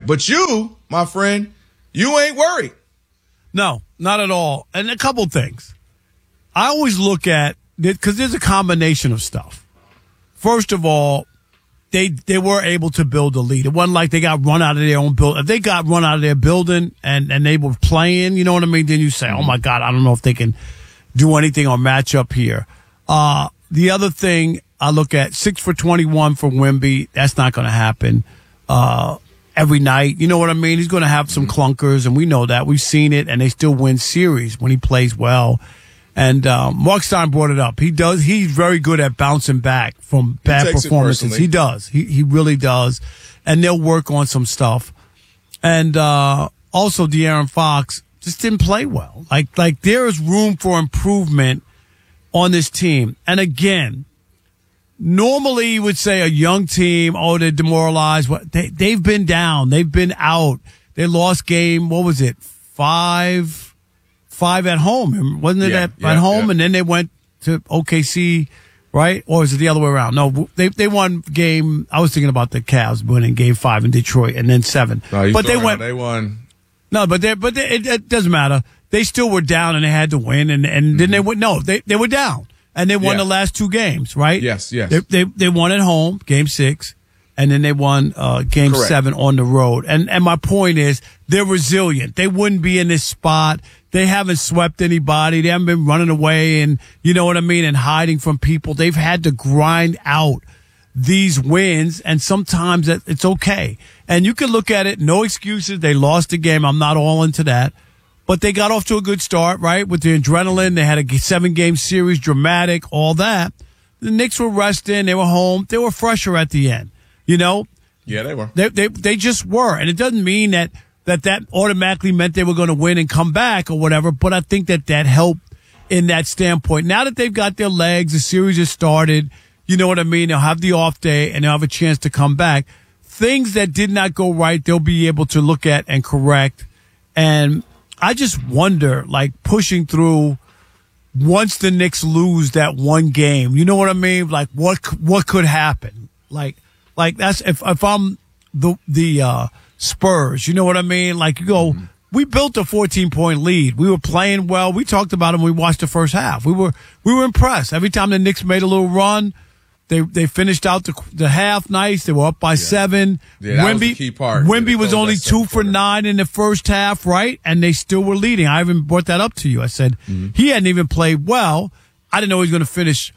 But you, my friend, you ain't worried. No, not at all. And a couple things. I always look at it because there's a combination of stuff. First of all, they were able to build a lead. It wasn't like they got run out of their own building. If they got run out of their building and they were playing, you know what I mean? Then you say, oh my God, I don't know if they can do anything or match up here. The other thing I look at, 6 for 21 for Wemby. That's not going to happen every night. You know what I mean? He's going to have some clunkers, and we know that. We've seen it, and they still win series when he plays well. And Mark Stein brought it up. He's very good at bouncing back from bad performances. He does. He really does. And they'll work on some stuff. And also De'Aaron Fox just didn't play well. Like there is room for improvement on this team. And again, normally you would say a young team, they're demoralized. They've been down. They've been out. They lost game, what was it, 5 at home, wasn't it? At home, yeah. And then they went to OKC, right? Or is it the other way around? No, they won game. I was thinking about the Cavs winning game 5 in Detroit and then 7. No, but they won. No, but it doesn't matter. They still were down and they had to win, and then they went. No, they were down and they won the last 2 games, right? Yes. They won at home, game 6. And then they won game Correct. 7 on the road. And my point is, they're resilient. They wouldn't be in this spot. They haven't swept anybody. They haven't been running away and, you know what I mean, and hiding from people. They've had to grind out these wins, and sometimes it's okay. And you can look at it, no excuses. They lost the game. I'm not all into that. But they got off to a good start, right, with the adrenaline. They had a 7-game series, dramatic, all that. The Knicks were resting. They were home. They were fresher at the end. You know? Yeah, they were. They just were. And it doesn't mean that automatically meant they were going to win and come back or whatever, but I think that helped in that standpoint. Now that they've got their legs, the series has started, you know what I mean? They'll have the off day and they'll have a chance to come back. Things that did not go right, they'll be able to look at and correct. And I just wonder, like, pushing through once the Knicks lose that one game, you know what I mean? Like, what could happen? Like that's if I'm the Spurs, you know what I mean? Like, you go, we built a 14-point lead. We were playing well. We talked about it when we watched the first half. We were impressed. Every time the Knicks made a little run, they finished out the half nice. They were up by 7. Yeah, that was the key part. Wemby was only 2 for 9 in the first half, right? And they still were leading. I even brought that up to you. I said he hadn't even played well. I didn't know he was going to finish,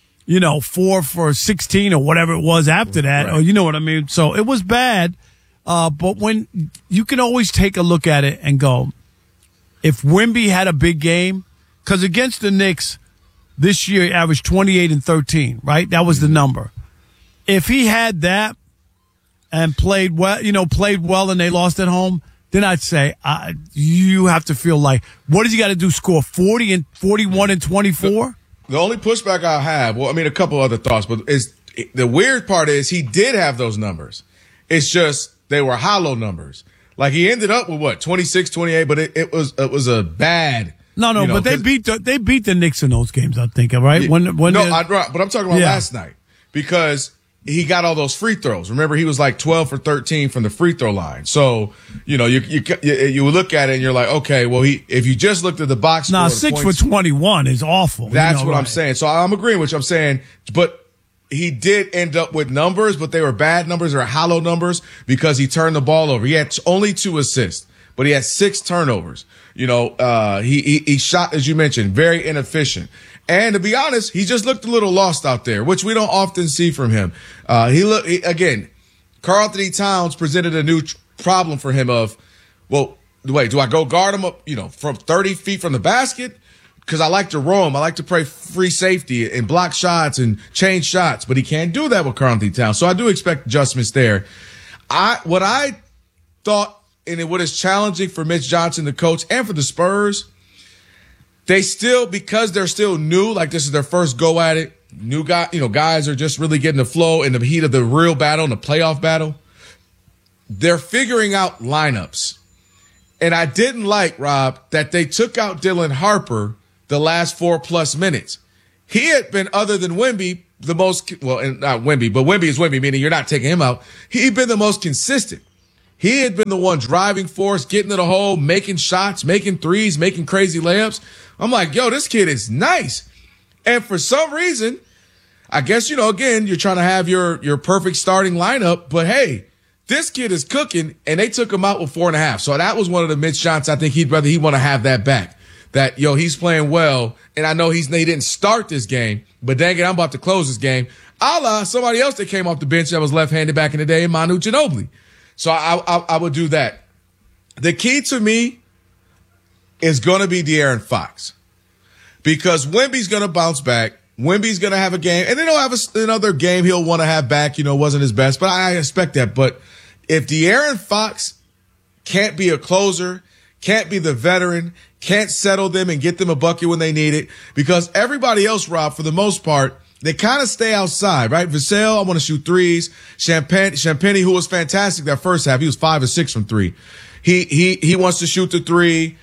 4 for 16 or whatever it was after that. Right. Or you know what I mean? So it was bad. But when you can always take a look at it and go, if Wemby had a big game, because against the Knicks this year he averaged 28 and 13, right? That was the number. If he had that and played well, and they lost at home, then I'd say you have to feel like, what does he got to do? Score 40 and 41 and 24? The only pushback I have, a couple other thoughts, but the weird part is he did have those numbers. It's just they were hollow numbers. Like, he ended up with 26, 28, but it was a bad. No, but they beat the Knicks in those games, I think, right? But I'm talking about last night, because he got all those free throws. Remember, he was like 12 for 13 from the free throw line. So, you look at it and you're like, okay, well, if you just looked at the box score, 6 for 21 is awful. That's what I'm saying. So I'm agreeing with you. I'm saying, but he did end up with numbers, but they were bad numbers or hollow numbers because he turned the ball over. He had only 2 assists, but he had 6 turnovers. He shot, as you mentioned, very inefficient. And to be honest, he just looked a little lost out there, which we don't often see from him. Karl Anthony Towns presented a new problem for him of, well, wait, do I go guard him up, from 30 feet from the basket? Because I like to roam. I like to play free safety and block shots and change shots, but he can't do that with Karl Anthony Towns. So I do expect adjustments there. What I thought, and what is challenging for Mitch Johnson, the coach, and for the Spurs, they still, because they're still new, like this is their first go at it, new guy, guys are just really getting the flow in the heat of the real battle, in the playoff battle. They're figuring out lineups. And I didn't like, Rob, that they took out Dylan Harper the last 4+ minutes. He had been, other than Wemby, the most, well, and not Wemby, but Wemby is Wemby, meaning you're not taking him out. He'd been the most consistent. He had been the one driving force, getting to the hole, making shots, making threes, making crazy layups. I'm like, yo, this kid is nice. And for some reason, I guess, again, you're trying to have your perfect starting lineup, but hey, this kid is cooking, and they took him out with 4.5. So that was one of the missed shots. I think he'd want to have that back. That, he's playing well, and I know he didn't start this game, but dang it, I'm about to close this game. A la somebody else that came off the bench that was left-handed back in the day, Manu Ginobili. So I would do that. The key to me is going to be De'Aaron Fox, because Wemby's going to bounce back. Wemby's going to have a game, and then he'll have another game he'll want to have back. Wasn't his best, but I expect that. But if De'Aaron Fox can't be a closer, can't be the veteran, can't settle them and get them a bucket when they need it, because everybody else, Rob, for the most part, they kind of stay outside, right? Vassell, I want to shoot threes. Champagnie, who was fantastic that first half, he was 5 of 6 from three. He wants to shoot the three.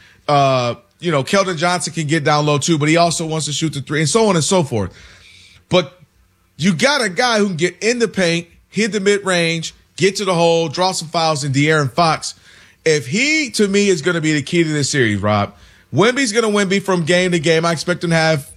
Keldon Johnson can get down low too, but he also wants to shoot the three, and so on and so forth. But you got a guy who can get in the paint, hit the mid-range, get to the hole, draw some fouls in De'Aaron Fox. If he, to me, is going to be the key to this series, Rob. Wemby's going to Wemby from game to game. I expect him to have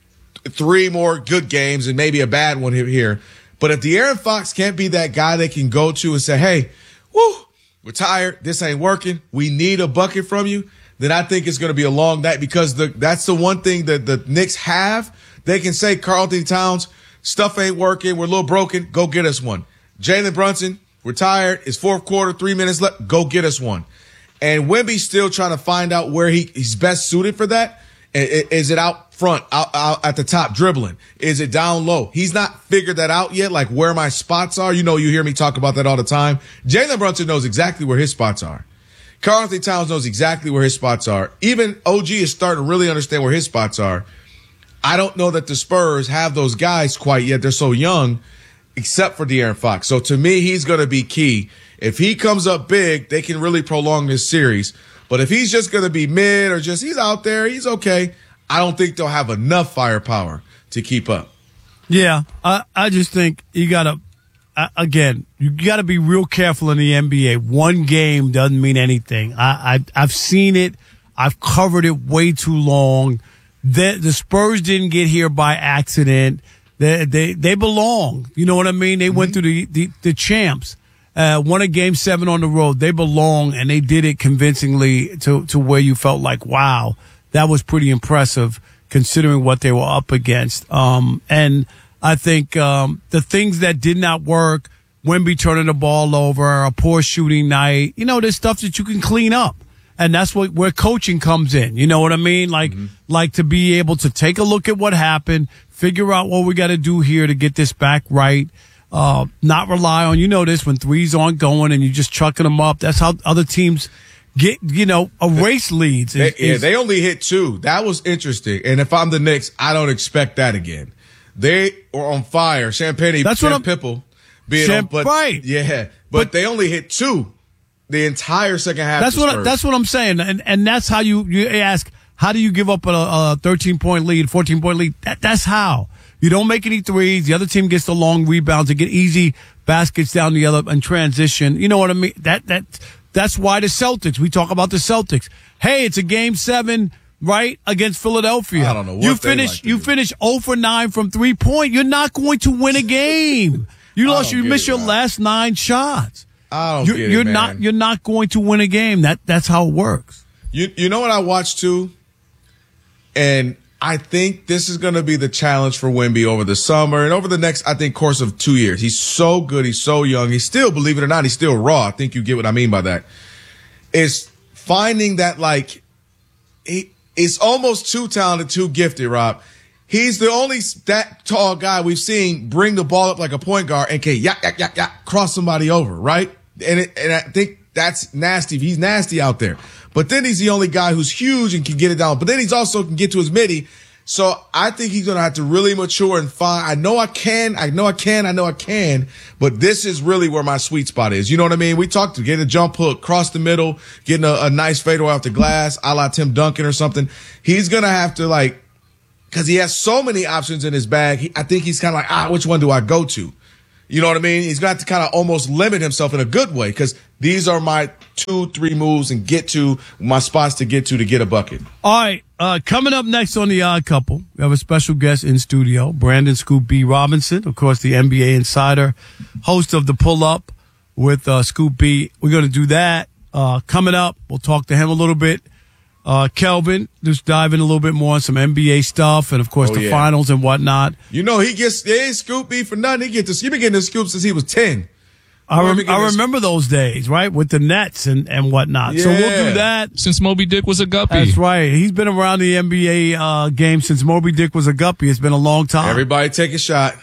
3 more good games and maybe a bad one here. But if De'Aaron Fox can't be that guy they can go to and say, hey, we're tired, this ain't working, we need a bucket from you, then I think it's going to be a long night, because that's the one thing that the Knicks have. They can say, Karl-Anthony Towns, stuff ain't working, we're a little broken, go get us one. Jalen Brunson, we're tired, it's fourth quarter, 3 minutes left, go get us one. And Wemby's still trying to find out where he's best suited for that. Is it out front, out at the top dribbling? Is it down low? He's not figured that out yet, like where my spots are. You hear me talk about that all the time. Jalen Brunson knows exactly where his spots are. Karl-Anthony Towns knows exactly where his spots are. Even OG is starting to really understand where his spots are. I don't know that the Spurs have those guys quite yet. They're so young, except for De'Aaron Fox. So to me, he's going to be key. If he comes up big, they can really prolong this series. But if he's just going to be mid or just he's out there, he's okay, I don't think they'll have enough firepower to keep up. Yeah, I just think you got to, again, you got to be real careful in the NBA. One game doesn't mean anything. I've seen it. I've covered it way too long. The Spurs didn't get here by accident. They belong. You know what I mean? They went through the champs. Won a game 7 on the road. They belong, and they did it convincingly to where you felt like, wow, that was pretty impressive considering what they were up against. And I think the things that did not work, Wemby turning the ball over, a poor shooting night, there's stuff that you can clean up. And that's where coaching comes in. You know what I mean? Like to be able to take a look at what happened, figure out what we got to do here to get this back right. Not rely on, this, when threes aren't going and you're just chucking them up. That's how other teams get, erase leads. They only hit 2. That was interesting. And if I'm the Knicks, I don't expect that again. They were on fire. Champagnie, Pipple being on, but right. Yeah, but they only hit 2 the entire second half. That's what I'm saying. And that's how you ask, how do you give up a 13-point lead, 14-point lead? That's how. You don't make any threes. The other team gets the long rebounds and get easy baskets down the other and transition. You know what I mean? That's why the Celtics, we talk about the Celtics. Hey, it's a game 7, right, against Philadelphia. I don't know what you finish 0 for 9 from 3-point. You're not going to win a game. You miss your last 9 shots. I don't get it, man. You're not going to win a game. That's how it works. You know what I watched too? And I think this is going to be the challenge for Wemby over the summer and over the next, I think, course of 2 years. He's so good. He's so young. He's still, believe it or not, he's still raw. I think you get what I mean by that. Is finding that, it's almost too talented, too gifted, Rob. He's the only that tall guy we've seen bring the ball up like a point guard and can cross somebody over, right? And I think that's nasty. He's nasty out there. But then he's the only guy who's huge and can get it down. But then he's also can get to his midi. So I think he's going to have to really mature and find, I know I can. But this is really where my sweet spot is. You know what I mean? We talked to get a jump hook, cross the middle, getting a nice fadeaway off the glass, a la Tim Duncan or something. He's going to have to because he has so many options in his bag. I think he's kind of like, which one do I go to? You know what I mean? He's got to kind of almost limit himself in a good way because these are my 2-3 moves and get to my spots to get a bucket. All right. Coming up next on The Odd Couple, we have a special guest in studio, Brandon Scoop B. Robinson, of course, the NBA insider, host of The Pull Up with Scoop B. We're going to do that. Coming up, we'll talk to him a little bit. Kelvin, just dive in a little bit more on some NBA stuff and, of course, the finals and whatnot. You know, he ain't Scoop B for nothing. He been getting the scoop since he was 10. I remember those days, right, with the Nets and whatnot. Yeah. So we'll do that. Since Moby Dick was a guppy. That's right. He's been around the NBA game since Moby Dick was a guppy. It's been a long time. Everybody take a shot.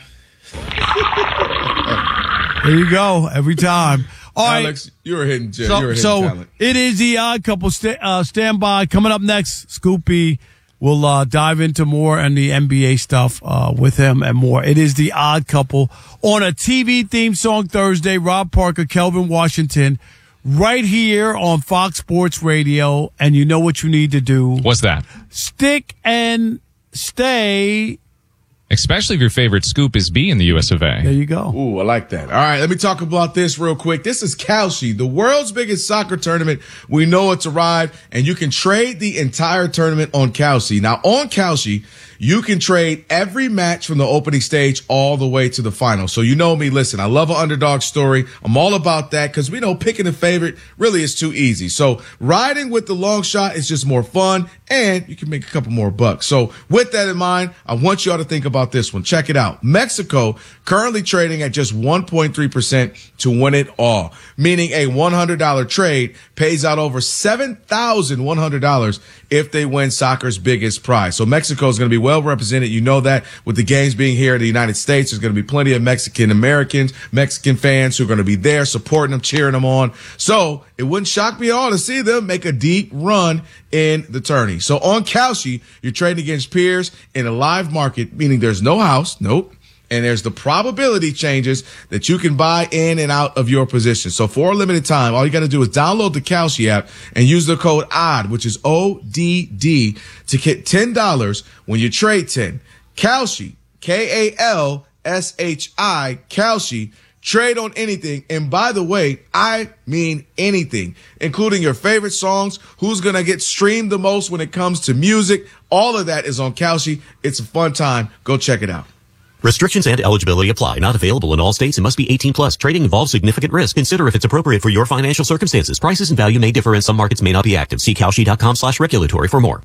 There you go. Every time. All Alex, right. you were hitting talent. It is The Odd Couple. Stand by. Coming up next, Scoop B. We'll dive into more and the NBA stuff with him and more. It is The Odd Couple on a TV theme song Thursday. Rob Parker, Kelvin Washington, right here on Fox Sports Radio. And you know what you need to do. What's that? Stick and stay. Especially if your favorite scoop is B in the US of A. There you go. Ooh, I like that. All right, let me talk about this real quick. This is Kalshi, the world's biggest soccer tournament. We know it's arrived, and you can trade the entire tournament on Kalshi. Now, on Kalshi, you can trade every match from the opening stage all the way to the final. So you know me. Listen, I love an underdog story. I'm all about that because we know picking a favorite really is too easy. So riding with the long shot is just more fun, and you can make a couple more bucks. So with that in mind, I want you all to think about this one. Check it out. Mexico currently trading at just 1.3% to win it all, meaning a $100 trade pays out over $7,100 if they win soccer's biggest prize. So Mexico is going to be well represented. You know that with the games being here in the United States, there's going to be plenty of Mexican Americans, Mexican fans who are going to be there supporting them, cheering them on. So it wouldn't shock me at all to see them make a deep run in the tourney. So on Kalshi, you're trading against peers in a live market, meaning there's no house. Nope. And there's the probability changes that you can buy in and out of your position. So for a limited time, all you got to do is download the Kalshi app and use the code ODD, which is ODD, to get $10 when you trade 10. Kalshi, Kalshi, Kalshi. Trade on anything. And by the way, I mean anything, including your favorite songs, who's going to get streamed the most when it comes to music. All of that is on Kalshi. It's a fun time. Go check it out. Restrictions and eligibility apply. Not available in all states and must be 18 plus. Trading involves significant risk. Consider if it's appropriate for your financial circumstances. Prices and value may differ and some markets may not be active. See Kalshi.com/regulatory for more.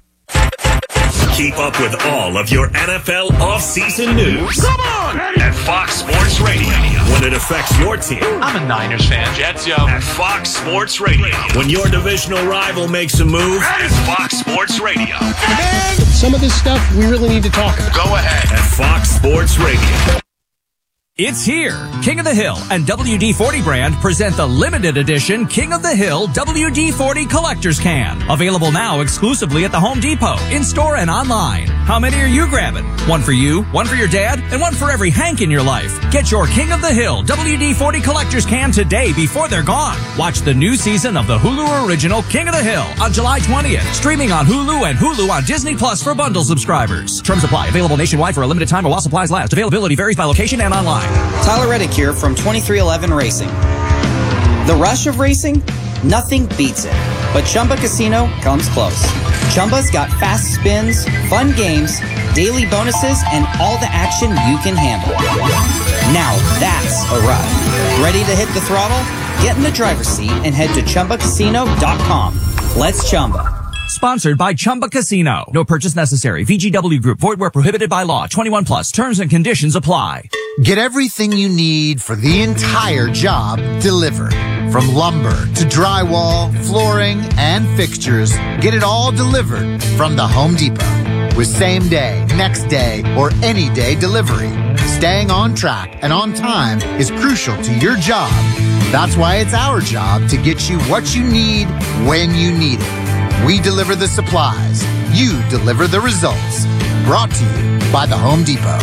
Keep up with all of your NFL offseason news. Come on! At Fox Sports Radio. When it affects your team. I'm a Niners fan. Jets, yo. At Fox Sports Radio. When your divisional rival makes a move. It's Fox Sports Radio. And some of this stuff we really need to talk about. Go ahead. At Fox Sports Radio. It's here. King of the Hill and WD-40 brand present the limited edition King of the Hill WD-40 Collector's Can. Available now exclusively at the Home Depot, in-store and online. How many are you grabbing? One for you, one for your dad, and one for every Hank in your life. Get your King of the Hill WD-40 Collector's Can today before they're gone. Watch the new season of the Hulu original King of the Hill on July 20th. Streaming on Hulu and Hulu on Disney Plus for bundle subscribers. Terms apply. Available nationwide for a limited time while supplies last. Availability varies by location and online. Tyler Reddick here from 2311 Racing. The rush of racing? Nothing beats it. But Chumba Casino comes close. Chumba's got fast spins, fun games, daily bonuses, and all the action you can handle. Now that's a ride. Ready to hit the throttle? Get in the driver's seat and head to ChumbaCasino.com. Let's Chumba. Sponsored by Chumba Casino. No purchase necessary. VGW Group. Void where prohibited by law. 21 plus. Terms and conditions apply. Get everything you need for the entire job delivered. From lumber to drywall, flooring, and fixtures, get it all delivered from the Home Depot. With same day, next day, or any day delivery. Staying on track and on time is crucial to your job. That's why it's our job to get you what you need when you need it. We deliver the supplies. You deliver the results. Brought to you by the Home Depot.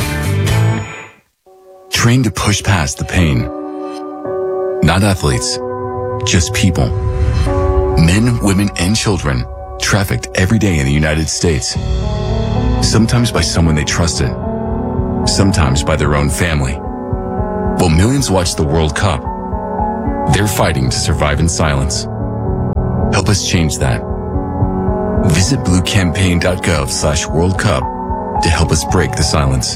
Trained to push past the pain. Not athletes, just people. Men, women, and children trafficked every day in the United States. Sometimes by someone they trusted. Sometimes by their own family. While millions watch the World Cup, they're fighting to survive in silence. Help us change that. Visit bluecampaign.gov/World Cup to help us break the silence.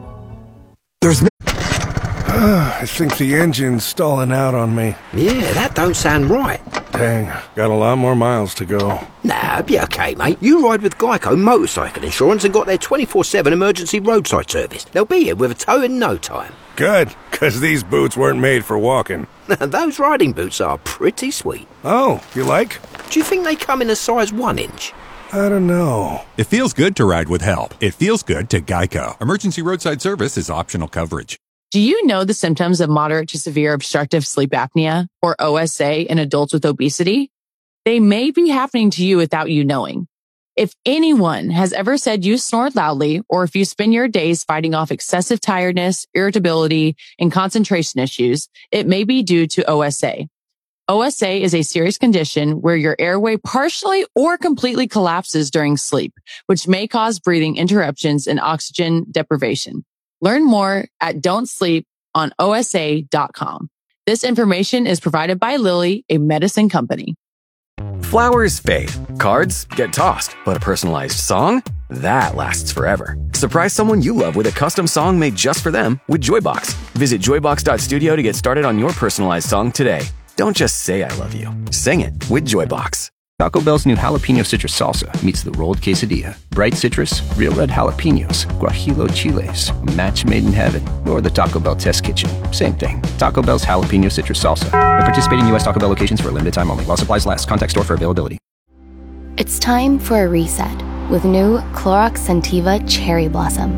I think the engine's stalling out on me. Yeah, that don't sound right. Dang, got a lot more miles to go. Nah, be okay, mate. You ride with Geico Motorcycle Insurance and got their 24/7 emergency roadside service. They'll be here with a tow in no time. Good, because these boots weren't made for walking. Those riding boots are pretty sweet. Oh, you like? Do you think they come in a size 1 inch? I don't know. It feels good to ride with help. It feels good to Geico. Emergency roadside service is optional coverage. Do you know the symptoms of moderate to severe obstructive sleep apnea, or OSA, in adults with obesity? They may be happening to you without you knowing. If anyone has ever said you snore loudly, or if you spend your days fighting off excessive tiredness, irritability, and concentration issues, it may be due to OSA. OSA is a serious condition where your airway partially or completely collapses during sleep, which may cause breathing interruptions and oxygen deprivation. Learn more at don'tsleeponosa.com. This information is provided by Lilly, a medicine company. Flowers fade, cards get tossed, but a personalized song? That lasts forever. Surprise someone you love with a custom song made just for them with Joybox. Visit joybox.studio to get started on your personalized song today. Don't just say I love you. Sing it with Joybox. Taco Bell's new jalapeno citrus salsa meets the rolled quesadilla. Bright citrus, real red jalapenos, guajillo chiles, a match made in heaven, or the Taco Bell test kitchen. Same thing. Taco Bell's jalapeno citrus salsa. At participating U.S. Taco Bell locations for a limited time only. While supplies last. Contact store for availability. It's time for a reset with new Clorox Scentiva Cherry Blossom.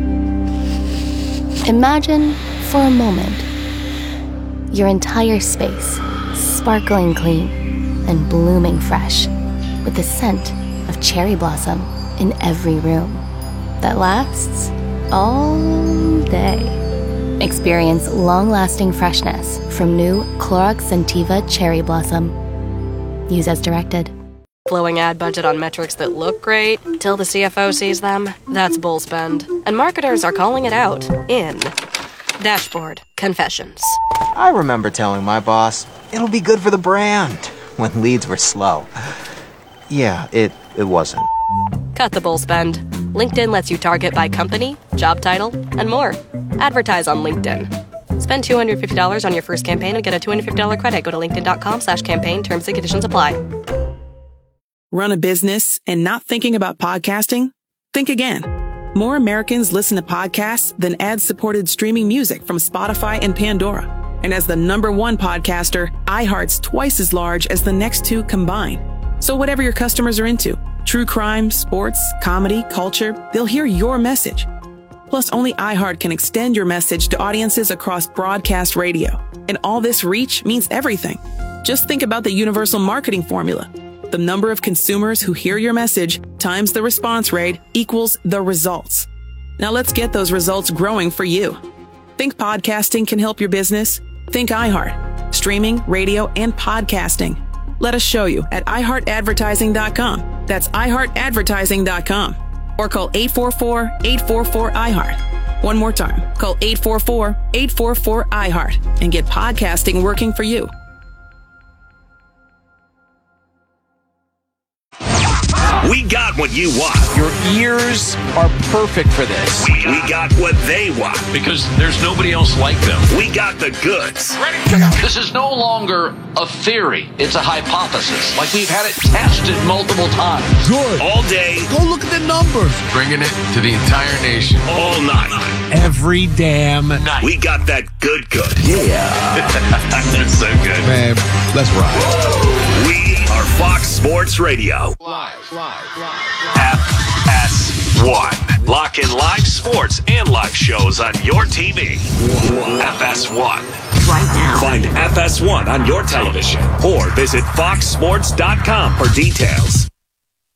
Imagine, for a moment, your entire space sparkling clean and blooming fresh, with the scent of cherry blossom in every room that lasts all day. Experience long-lasting freshness from new Clorox Scentiva Cherry Blossom. Use as directed. Flowing ad budget on metrics that look great till the CFO sees them? That's bull spend. And marketers are calling it out in Dashboard Confessions. I remember telling my boss, it'll be good for the brand, when leads were slow. Yeah, it wasn't. Cut the bull spend. LinkedIn lets you target by company, job title, and more. Advertise on LinkedIn. Spend $250 on your first campaign and get a $250 credit. Go to linkedin.com/campaign. Terms and conditions apply. Run a business and not thinking about podcasting? Think again. More Americans listen to podcasts than ad-supported streaming music from Spotify and Pandora. And as the #1 podcaster, iHeart's twice as large as the next two combined. So whatever your customers are into, true crime, sports, comedy, culture, they'll hear your message. Plus, only iHeart can extend your message to audiences across broadcast radio. And all this reach means everything. Just think about the universal marketing formula. The number of consumers who hear your message times the response rate equals the results. Now let's get those results growing for you. Think podcasting can help your business? Think iHeart. Streaming, radio, and podcasting. Let us show you at iHeartAdvertising.com. That's iHeartAdvertising.com. Or call 844-844-iHeart. One more time. Call 844-844-iHeart and get podcasting working for you. We got what you want. Your ears are perfect for this. We got what they want. Because there's nobody else like them. We got the goods. This is no longer a theory. It's a hypothesis. Like we've had it tested multiple times. Good. All day. Go look at the numbers. Bringing it to the entire nation. All night. Every damn night. We got that good. Yeah. That's so good. Man, let's ride. We are Fox Sports Radio. Live. FS1. Lock in live sports and live shows on your TV. FS1. Right now. Find FS1 on your television or visit foxsports.com for details.